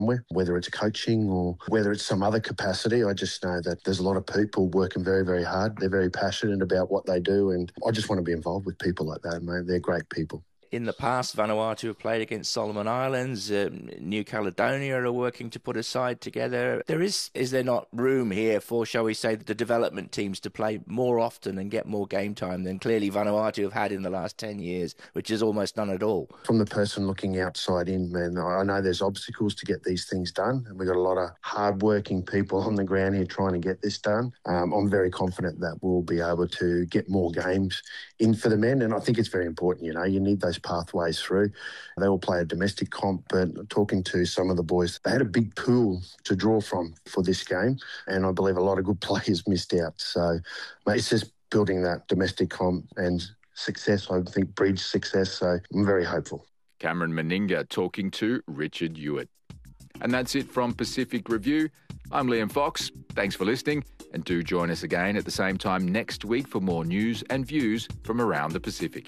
whether it's coaching or whether it's some other capacity. I just know that there's a lot of people working very, very hard. They're very passionate about what they do, and I just want to be involved with people like that, mate. They're great people. In the past, Vanuatu have played against Solomon Islands. New Caledonia are working to put a side together. Is there not room here for, shall we say, the development teams to play more often and get more game time than clearly Vanuatu have had in the last 10 years, which is almost none at all? From the person looking outside in, man, I know there's obstacles to get these things done, and we've got a lot of hard-working people on the ground here trying to get this done. I'm very confident that we'll be able to get more games in for the men, and I think it's very important, you need those pathways through. They will play a domestic comp, but talking to some of the boys, they had a big pool to draw from for this game, and I believe a lot of good players missed out. So, mate, it's just building that domestic comp and success, I think, breeds success, so I'm very hopeful. Cameron Meninga talking to Richard Hewitt. And that's it from Pacific Review. I'm Liam Fox. Thanks for listening, and do join us again at the same time next week for more news and views from around the Pacific.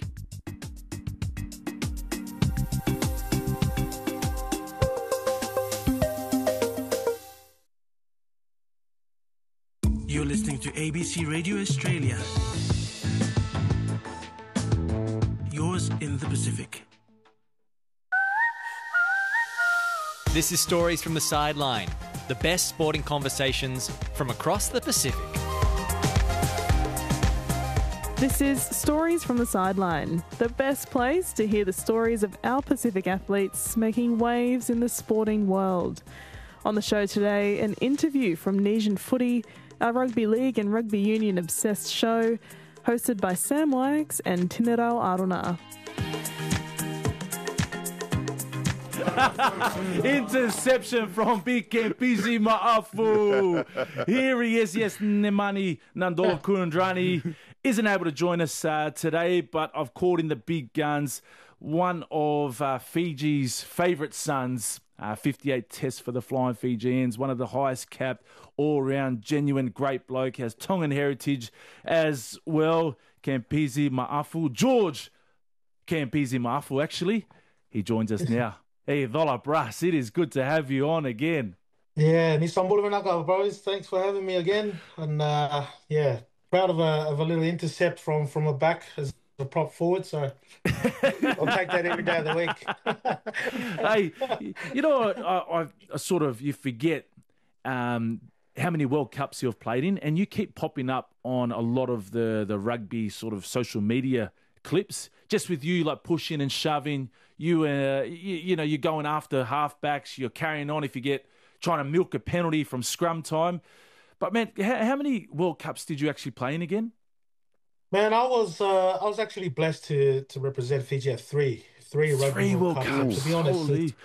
You're listening to ABC Radio Australia. Yours in the Pacific. This is Stories from the Sideline, the best sporting conversations from across the Pacific. This is Stories from the Sideline, the best place to hear the stories of our Pacific athletes making waves in the sporting world. On the show today, an interview from Nesian Footy, our rugby league and rugby union obsessed show, hosted by Sam Wags and Tinerau Aruna. Interception from Big Kempisi Ma'afu. Here he is, yes, Nemani Nandolo Kurandrani isn't able to join us today, but I've called in the big guns, one of Fiji's favourite sons, 58 tests for the Flying Fijians, one of the highest capped, all-round, genuine, great bloke, has Tongan heritage as well. Kempisi Ma'afu, George Kempisi Ma'afu, actually, he joins us now. Hey, Dola Brass, it is good to have you on again. Yeah, Nisambula Manaka, bros. Thanks for having me again. And proud of a little intercept from a back as a prop forward. So I'll take that every day of the week. Hey, you know what? I sort of, you forget how many World Cups you've played in, and you keep popping up on a lot of the rugby sort of social media clips, just with you like pushing and shoving. You're going after halfbacks. You're carrying on if you get trying to milk a penalty from scrum time. But man, how many World Cups did you actually play in again? Man, I was actually blessed to represent Fiji at three rugby World Cups. To be honest,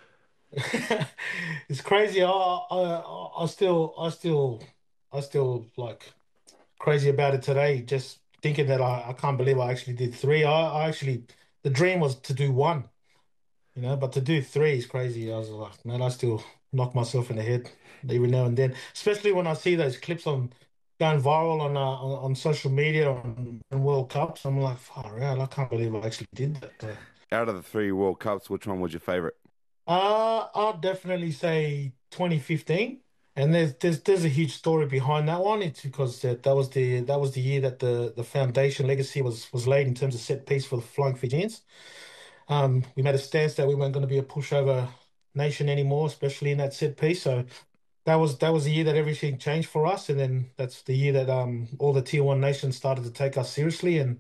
it's crazy. I still like crazy about it today. Just thinking that I can't believe I actually did three. I actually, the dream was to do one, but to do three is crazy. I was like, man, I still knock myself in the head every now and then, especially when I see those clips going viral on social media on World Cups. I'm like, far out, I can't believe I actually did that. But out of the 3 World Cups, which one was your favourite? I'll definitely say 2015. And there's a huge story behind that one. It's because that was the year that the foundation legacy was laid in terms of set piece for the Flying Fijians. We made a stance that we weren't going to be a pushover nation anymore, especially in that set piece. So that was the year that everything changed for us, and then that's the year that all the Tier 1 nations started to take us seriously. And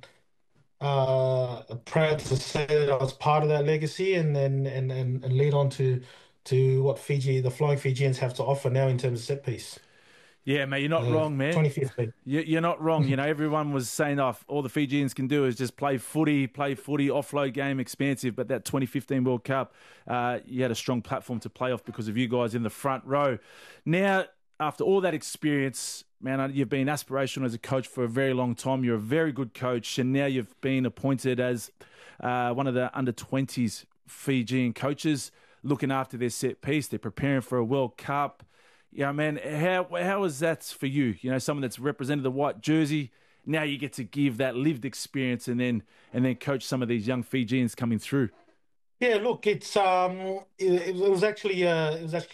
proud to say that I was part of that legacy, and lead on to what the Flying Fijians have to offer now in terms of set piece. Yeah, mate, you're not wrong, man. 2015. You're not wrong. Everyone was saying, all the Fijians can do is just play footy, offload game, expansive. But that 2015 World Cup, you had a strong platform to play off because of you guys in the front row. Now, after all that experience, man, you've been aspirational as a coach for a very long time. You're a very good coach, and now you've been appointed as one of the under-20s Fijian coaches, looking after their set piece. They're preparing for a World Cup. Yeah, man, how is that for you? Someone that's represented the white jersey. Now you get to give that lived experience and then coach some of these young Fijians coming through. Yeah, look, it was actually